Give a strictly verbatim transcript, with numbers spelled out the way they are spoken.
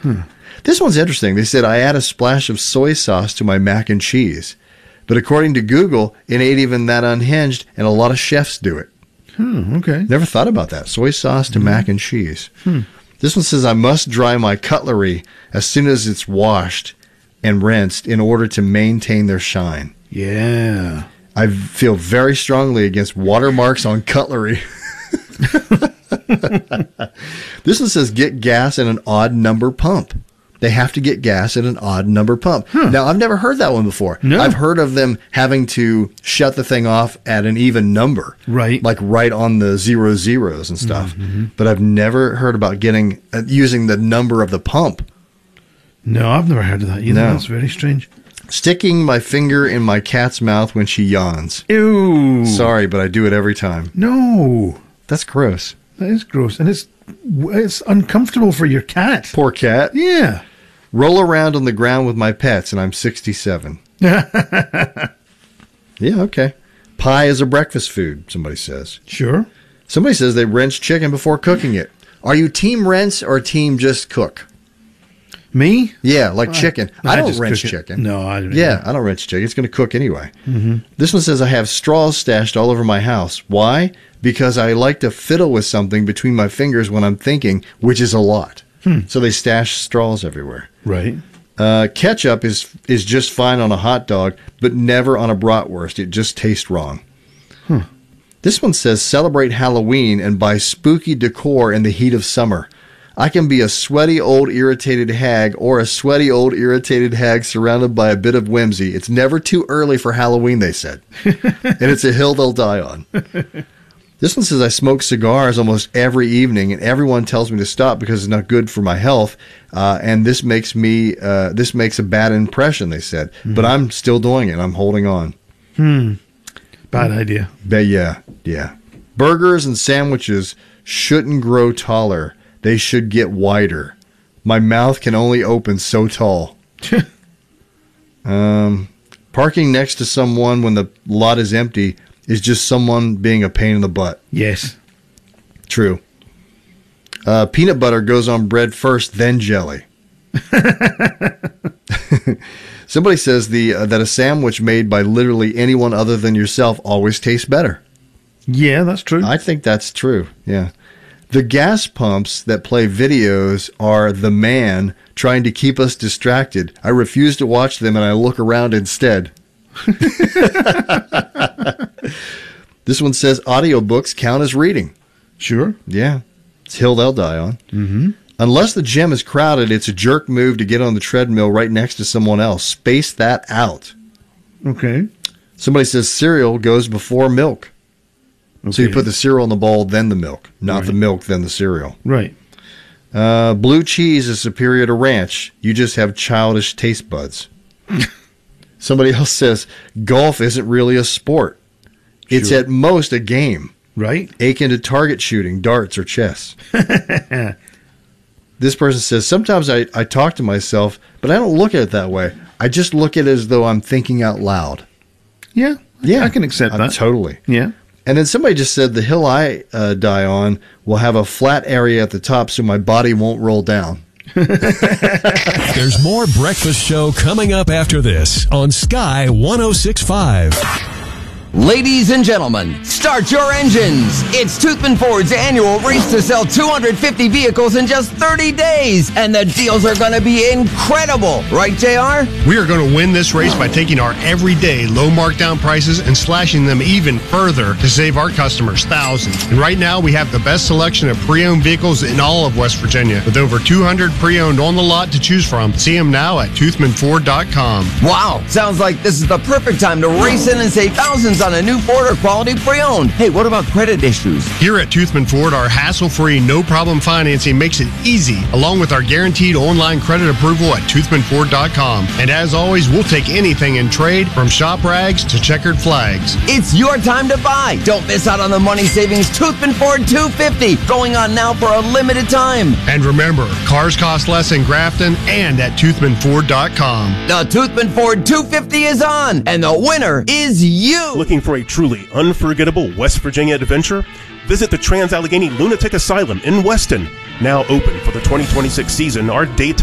Hmm. This one's interesting. They said, I add a splash of soy sauce to my mac and cheese. But according to Google, it ain't even that unhinged, and a lot of chefs do it. Hmm, okay. Never thought about that. Soy sauce to mm-hmm. mac and cheese. Hmm. This one says, I must dry my cutlery as soon as it's washed and rinsed in order to maintain their shine. Yeah. I feel very strongly against watermarks on cutlery. This one says, get gas at an odd number pump. They have to get gas at an odd number pump. Huh. Now, I've never heard that one before. No. I've heard of them having to shut the thing off at an even number. Right. Like right on the zero zeros and stuff. Mm-hmm. But I've never heard about getting uh, using the number of the pump. No, I've never heard of that either. No. That's very strange. Sticking my finger in my cat's mouth when she yawns. Ew. Sorry, but I do it every time. No. That's gross. That is gross. And it's it's uncomfortable for your cat. Poor cat. Yeah. Roll around on the ground with my pets, and I'm sixty-seven. Yeah, okay. Pie is a breakfast food, somebody says. Sure. Somebody says they rinse chicken before cooking it. Are you team rinse or team just cook? Me? Yeah, like chicken. I, I don't rinse chicken. No, I don't. Yeah, I don't rinse chicken. It's going to cook anyway. Mm-hmm. This one says I have straws stashed all over my house. Why? Because I like to fiddle with something between my fingers when I'm thinking, which is a lot. Hmm. So they stash straws everywhere. Right. Uh, ketchup is is just fine on a hot dog, but never on a bratwurst. It just tastes wrong. Hmm. This one says celebrate Halloween and buy spooky decor in the heat of summer. I can be a sweaty old irritated hag or a sweaty old irritated hag surrounded by a bit of whimsy. It's never too early for Halloween, they said. And it's a hill they'll die on. This one says I smoke cigars almost every evening, and everyone tells me to stop because it's not good for my health. Uh, and this makes me uh, this makes a bad impression, they said. Mm-hmm. But I'm still doing it. I'm holding on. Hmm. Bad idea. But yeah, yeah. Burgers and sandwiches shouldn't grow taller. They should get wider. My mouth can only open so tall. um, parking next to someone when the lot is empty is just someone being a pain in the butt. Yes. True. Uh, peanut butter goes on bread first, then jelly. Somebody says the uh, that a sandwich made by literally anyone other than yourself always tastes better. Yeah, that's true. I think that's true, yeah. The gas pumps that play videos are the man trying to keep us distracted. I refuse to watch them, and I look around instead. This one says audiobooks count as reading. Sure. Yeah. It's hill they'll die on. Mm-hmm. Unless the gym is crowded, it's a jerk move to get on the treadmill right next to someone else. Space that out. Okay. Somebody says cereal goes before milk. Okay. So you put the cereal in the bowl, then the milk. Not right. the milk, then the cereal. Right. Uh, blue cheese is superior to ranch. You just have childish taste buds. Somebody else says golf isn't really a sport. It's sure. at most a game. Right. Akin to target shooting, darts, or chess. This person says, sometimes I, I talk to myself, but I don't look at it that way. I just look at it as though I'm thinking out loud. Yeah. Yeah. I can accept uh, that. Totally. Yeah. And then somebody just said the hill I uh, die on will have a flat area at the top so my body won't roll down. There's more Breakfast Show coming up after this on Sky one oh six point five. Ladies and gentlemen, start your engines. It's Toothman Ford's annual race to sell two hundred fifty vehicles in just thirty days. And the deals are going to be incredible. Right, J R? We are going to win this race by taking our everyday low markdown prices and slashing them even further to save our customers thousands. And right now, we have the best selection of pre-owned vehicles in all of West Virginia. With over two hundred pre-owned on the lot to choose from. See them now at toothman ford dot com. Wow, sounds like this is the perfect time to race in and save thousands on a new Ford or quality pre-owned. Hey, what about credit issues? Here at Toothman Ford, our hassle-free, no-problem financing makes it easy, along with our guaranteed online credit approval at toothman ford dot com. And as always, we'll take anything in trade, from shop rags to checkered flags. It's your time to buy. Don't miss out on the money savings Toothman Ford two fifty, going on now for a limited time. And remember, cars cost less in Grafton and at toothman ford dot com. The Toothman Ford two fifty is on, and the winner is you. Looking for a truly unforgettable West Virginia adventure? Visit the Trans-Allegheny Lunatic Asylum in Weston. Now open for the twenty twenty-six season, our daytime